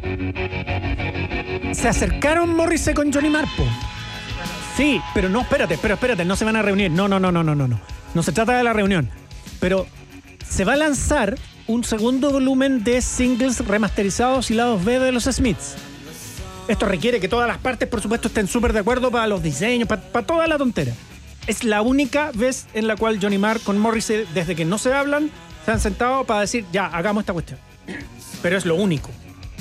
Se acercaron Morrissey con Johnny Marr, po. Sí, pero no, espérate, no se van a reunir. No. No se trata de la reunión. Pero se va a lanzar un segundo volumen de singles remasterizados y lados B de los Smiths. Esto requiere que todas las partes, por supuesto, estén súper de acuerdo para los diseños, para toda la tontera. Es la única vez en la cual Johnny Marr con Morrissey, desde que no se hablan, se han sentado para decir, ya, hagamos esta cuestión. Pero es lo único.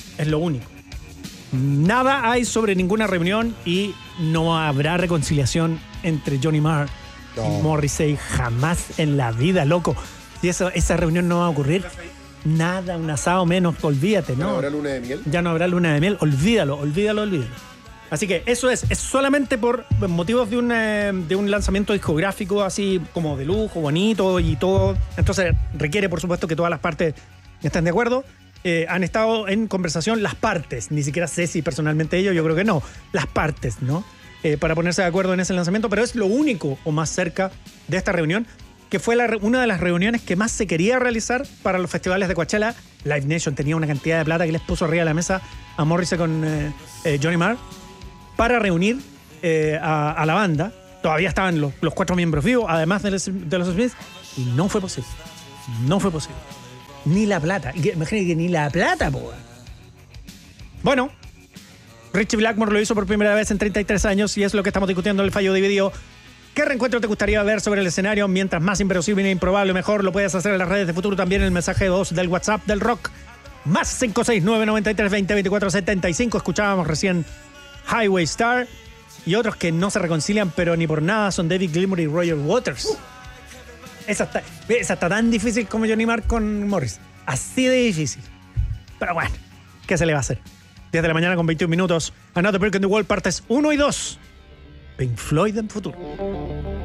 Nada hay sobre ninguna reunión y no habrá reconciliación entre Johnny Marr y Morrissey jamás en la vida, loco. Si esa reunión no va a ocurrir, nada, un asado menos, olvídate, ¿no? ¿No habrá luna de miel? Ya no habrá luna de miel, olvídalo. Así que eso es solamente por motivos de un lanzamiento discográfico así como de lujo, bonito y todo. Entonces requiere, por supuesto, que todas las partes estén de acuerdo. Han estado en conversación las partes, ni siquiera sé si personalmente ellos, yo creo que no, las partes, ¿no? Para ponerse de acuerdo en ese lanzamiento, pero es lo único o más cerca de esta reunión, que fue una de las reuniones que más se quería realizar para los festivales de Coachella. Live Nation tenía una cantidad de plata que les puso arriba de la mesa a Morrissey con Johnny Marr para reunir a la banda. Todavía estaban los 4 miembros vivos, además de los Smiths, y no fue posible. Ni la plata. Imagínate que ni la plata, po. Bueno, Ritchie Blackmore lo hizo por primera vez en 33 años y es lo que estamos discutiendo en el Fallo Dividido. ¿Qué reencuentro te gustaría ver sobre el escenario? Mientras más inverosímil e improbable, mejor. Lo puedes hacer en las redes de Futuro, también en el mensaje de voz del WhatsApp del Rock. Más 569-93-20-24-75. Escuchábamos recién Highway Star y otros que no se reconcilian, pero ni por nada, son David Gilmour y Roger Waters. Esa está tan difícil como Johnny Marr con Morris. Así de difícil. Pero bueno, ¿qué se le va a hacer? 10 de la mañana con 21 minutos. Another Brick in the Wall, partes 1 y 2. Pink Floyd en Futuro.